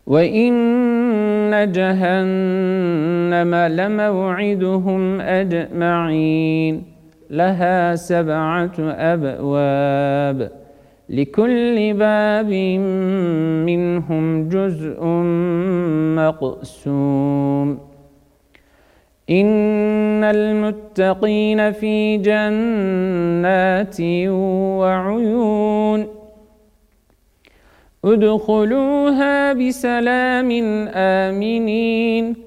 وإن جهنم لموعدهم أجمعين لها 7 أبواب لكل باب منهم جزء مقسوم إن المتقين في جنات وعيون ادخلوها بسلام آمنين